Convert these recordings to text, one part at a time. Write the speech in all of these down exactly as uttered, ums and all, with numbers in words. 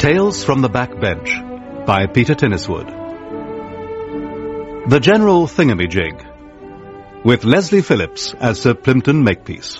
Tales from the Back Bench by Peter Tenniswood. The General Thingamajig, with Leslie Phillips as Sir Plimpton Makepeace.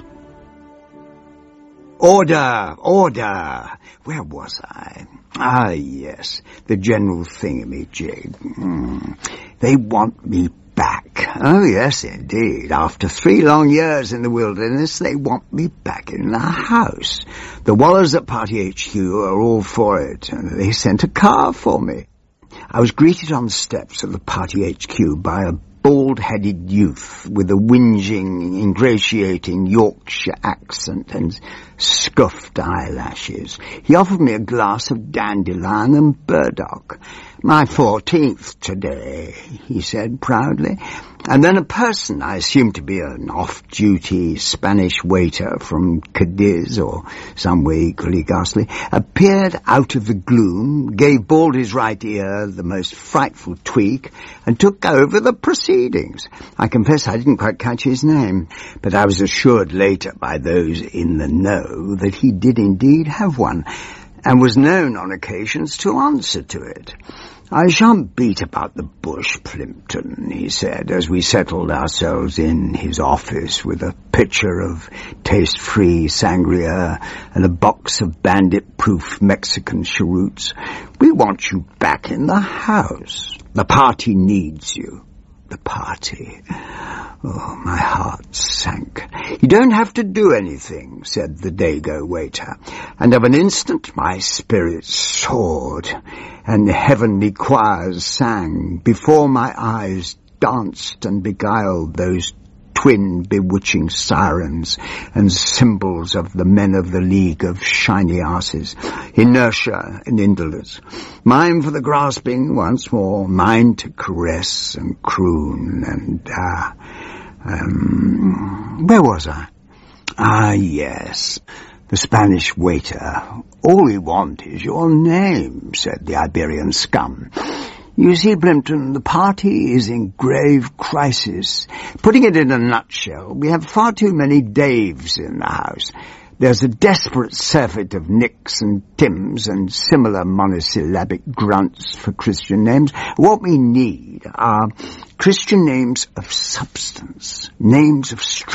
Order! Order! Where was I? Ah, yes, the General Thingamajig. Mm. They want me back. Oh, yes, indeed. After three long years in the wilderness, they want me back in the house. The Wallers at Party H Q are all for it, and they sent a car for me. I was greeted on the steps of the Party H Q by a bald-headed youth with a whinging, ingratiating Yorkshire accent and scuffed eyelashes. He offered me a glass of dandelion and burdock. "My fourteenth today," he said proudly. And then a person, I assumed to be an off-duty Spanish waiter from Cadiz or somewhere equally ghastly, appeared out of the gloom, gave Baldy's right ear the most frightful tweak, and took over the proceedings. I confess I didn't quite catch his name, but I was assured later by those in the know that he did indeed have one, and was known on occasions to answer to it. "I shan't beat about the bush, Plimpton," he said, as we settled ourselves in his office with a pitcher of taste-free sangria and a box of bandit-proof Mexican cheroots. "We want you back in the house. The party needs you. The party." Oh, my heart sank. "You don't have to do anything," said the Dago waiter, and of an instant my spirits soared, and heavenly choirs sang. Before my eyes danced and beguiled those twin bewitching sirens and symbols of the men of the League of Shiny Asses, inertia and indolence. Mine for the grasping once more, mine to caress and croon and, ah, uh, um, where was I? Ah, yes, the Spanish waiter. "All we want is your name," said the Iberian scum. "You see, Plimpton, the party is in grave crisis. Putting it in a nutshell, we have far too many Daves in the house. There's a desperate surfeit of Nicks and Tims and similar monosyllabic grunts for Christian names. What we need are Christian names of substance, names of strength.